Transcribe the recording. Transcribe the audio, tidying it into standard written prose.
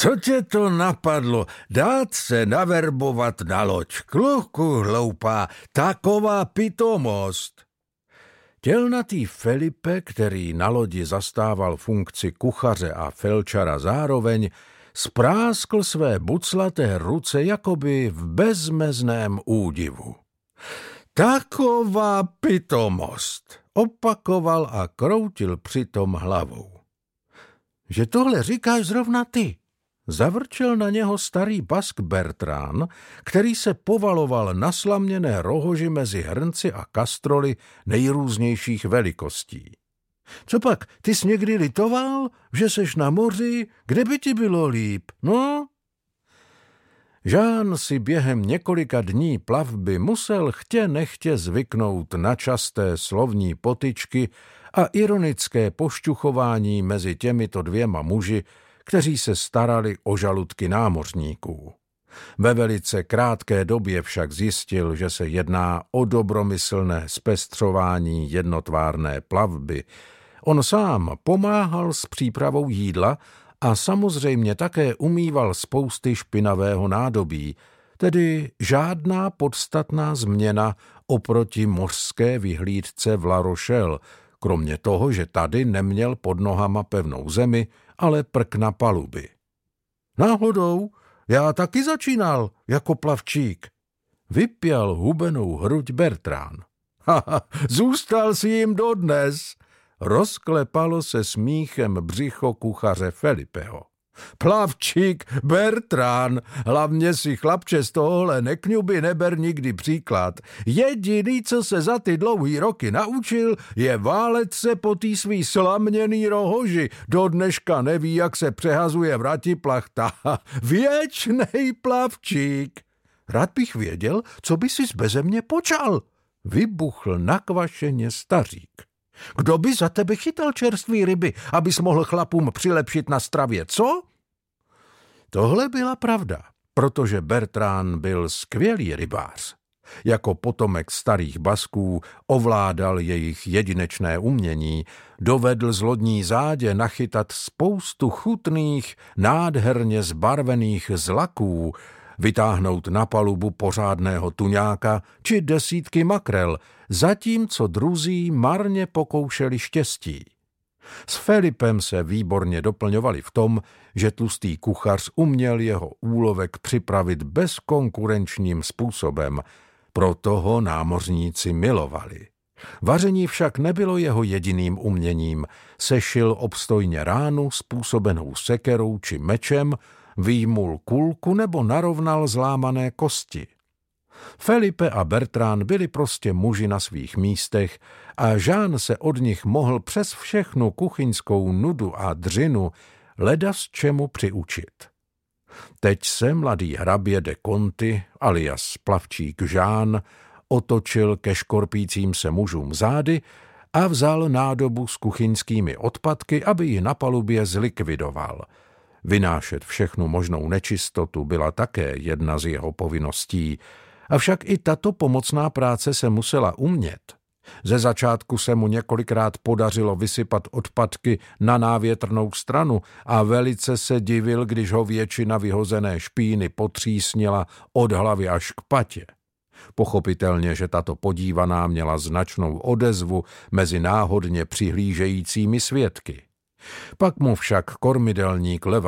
Co tě to napadlo? Dát se naverbovat na loď. Kluku hloupá, taková pitomost. Tělnatý Felipe, který na lodi zastával funkci kuchaře a felčara zároveň, spráskl své buclaté ruce jakoby v bezmezném údivu. Taková pitomost, opakoval a kroutil přitom hlavou. Že tohle říkáš zrovna ty, zavrčel na něho starý Bask Bertrán, který se povaloval na slaměné rohoži mezi hrnci a kastroly nejrůznějších velikostí. Co pak, ty jsi někdy litoval, že seš na moři, kde by ti bylo líp, no? Jean si během několika dní plavby musel chtě nechtě zvyknout na časté slovní potyčky a ironické pošťuchování mezi těmito dvěma muži, kteří se starali o žaludky námořníků. Ve velice krátké době však zjistil, že se jedná o dobromyslné zpestřování jednotvárné plavby. On sám pomáhal s přípravou jídla a samozřejmě také umýval spousty špinavého nádobí, tedy žádná podstatná změna oproti mořské vyhlídce v La Rochelle, kromě toho, že tady neměl pod nohama pevnou zemi, ale prk na paluby. Náhodou, já taky začínal jako plavčík. Vypěl hubenou hruď Bertrán. Haha, zůstal si jim dodnes. Rozklepalo se smíchem břicho kuchaře Felipeho. Plavčík Bertrán, hlavně si chlapče z tohohle nekňuby neber nikdy příklad. Jediný, co se za ty dlouhý roky naučil, je válet se po tý svý slaměný rohoži. Do dneška neví, jak se přehazuje vratiplachta. Věčnej plavčík. Rád bych věděl, co by si beze mě počal, vybuchl nakvašeně stařík. Kdo by za tebe chytal čerství ryby, abys mohl chlapům přilepšit na stravě, co? Tohle byla pravda, protože Bertrán byl skvělý rybář. Jako potomek starých Basků ovládal jejich jedinečné umění, dovedl z lodní zádě nachytat spoustu chutných, nádherně zbarvených zlaků, vytáhnout na palubu pořádného tuňáka či desítky makrel, zatímco druzí marně pokoušeli štěstí. S Felipem se výborně doplňovali v tom, že tlustý kuchař uměl jeho úlovek připravit bezkonkurenčním způsobem, proto ho námořníci milovali. Vaření však nebylo jeho jediným uměním, sešil obstojně ránu způsobenou sekerou či mečem, vyjmul kulku nebo narovnal zlámané kosti. Felipe a Bertrán byli prostě muži na svých místech a Jean se od nich mohl přes všechnu kuchyňskou nudu a dřinu ledas čemu přiučit. Teď se mladý hrabě de Conti, alias plavčík Jean, otočil ke škorpícím se mužům zády a vzal nádobu s kuchyňskými odpadky, aby ji na palubě zlikvidoval. Vynášet všechnu možnou nečistotu byla také jedna z jeho povinností, avšak i tato pomocná práce se musela umět. Ze začátku se mu několikrát podařilo vysypat odpadky na návětrnou stranu a velice se divil, když ho většina vyhozené špíny potřísnila od hlavy až k patě. Pochopitelně, že tato podívaná měla značnou odezvu mezi náhodně přihlížejícími svědky. Pak mu však kormidelník Leva